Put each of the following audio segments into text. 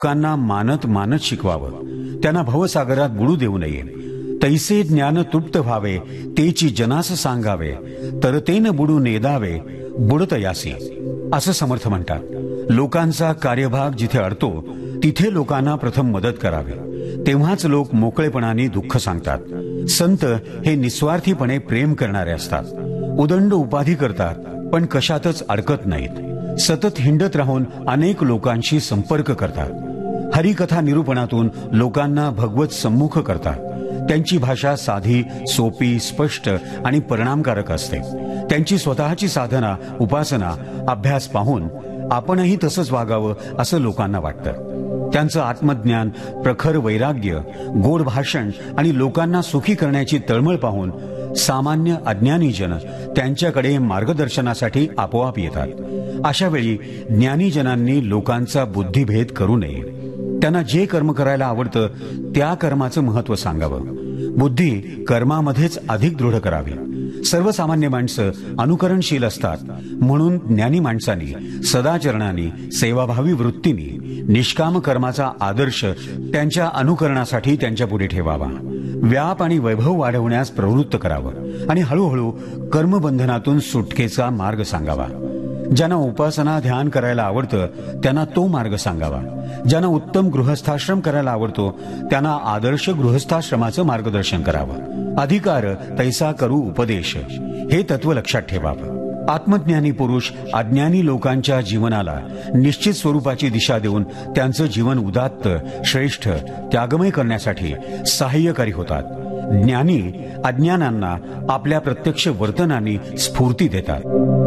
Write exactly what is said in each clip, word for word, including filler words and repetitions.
लोकांना मानत मानत शिकवावं, त्यांना भवसागरात बुडू देऊ नये. तैसे ज्ञान तृप्त व्हावे, तेची जनास सांगावे, तर तेन बुडू नेदावे, बुडत यासी, असं समर्थ म्हणतात. लोकांचा कार्यभाग जिथे अडतो तिथे लोकांना प्रथम मदत करावी, तेव्हाच लोक मोकळेपणाने दुःख सांगतात. संत हे निस्वार्थीपणे प्रेम करणारे असतात. उदंड उपाधी करतात पण कशातच अडकत नाहीत. सतत हिंडत राहून अनेक लोकांशी संपर्क करतात. हरिकथा निरूपणातून लोकांना भगवत सम्मुख करतात. त्यांची भाषा साधी, सोपी, स्पष्ट आणि परिणामकारक असते. त्यांची स्वतःची साधना, उपासना, अभ्यास पाहून आपणही तसंच वागावं असं लोकांना वाटतं. त्यांचं आत्मज्ञान, प्रखर वैराग्य, गोड भाषण आणि लोकांना सुखी करण्याची तळमळ पाहून सामान्य अज्ञानीजन त्यांच्याकडे मार्गदर्शनासाठी आपोआप येतात. अशा वेळी ज्ञानीजनांनी लोकांचा बुद्धिभेद करू नये. त्यांना जे कर्म करायला आवडतं त्या कर्माचं महत्त्व सांगावं. बुद्धी कर्मामध्येच अधिक दृढ करावी. सर्वसामान्य माणसं अनुकरणशील असतात, म्हणून ज्ञानी माणसांनी सदाचरणाने, सेवाभावी वृत्तीने निष्काम कर्माचा आदर्श त्यांच्या अनुकरणासाठी त्यांच्या पुढे ठेवावा. व्याप आणि वैभव वाढवण्यास प्रवृत्त करावं आणि हळूहळू कर्मबंधनातून सुटकेचा मार्ग सांगावा. ज्यांना उपासना, ध्यान करायला आवडतं त्यांना तो मार्ग सांगावा. ज्यांना उत्तम गृहस्थाश्रम करायला आवडतो त्यांना आदर्श गृहस्थाश्रमाचं मार्गदर्शन करावं. अधिकार तैसा करू उपदेश, हे तत्व लक्षात ठेवावं. आत्मज्ञानी पुरुष अज्ञानी लोकांच्या जीवनाला निश्चित स्वरूपाची दिशा देऊन त्यांचं जीवन उदात्त, श्रेष्ठ, त्यागमय करण्यासाठी सहाय्यकारी होतात. ज्ञानी अज्ञानांना आपल्या प्रत्यक्ष वर्तनाने स्फूर्ती देतात.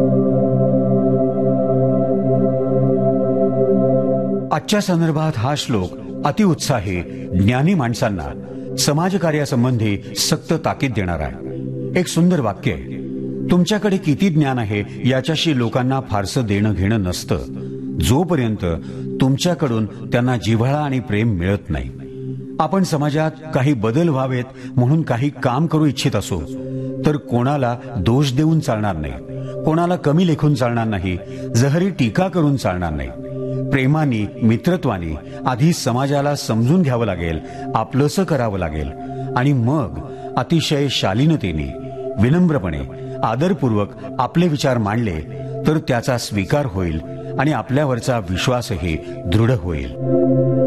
आजच्या संदर्भात हा श्लोक अतिउत्साही ज्ञानी माणसांना समाजकार्यासंबंधी सक्त ताकीद देणार आहे. एक सुंदर वाक्य आहे. तुमच्याकडे किती ज्ञान आहे याच्याशी लोकांना फारसं देणं घेणं नसतं, जोपर्यंत तुमच्याकडून त्यांना जिव्हाळा आणि प्रेम मिळत नाही. आपण समाजात काही बदल व्हावेत म्हणून काही काम करू इच्छित असो तर कोणाला दोष देऊन चालणार नाही, कोणाला कमी लेखून चालणार नाही, जहरी टीका करून चालणार नाही. प्रेमाने, मित्रत्वाने आधी समाजाला समजून घ्यावं लागेल, आपलंसं करावं लागेल आणि मग अतिशय शालीनतेने, विनम्रपणे, आदरपूर्वक आपले विचार मांडले तर त्याचा स्वीकार होईल आणि आपल्यावरचा विश्वासही दृढ होईल.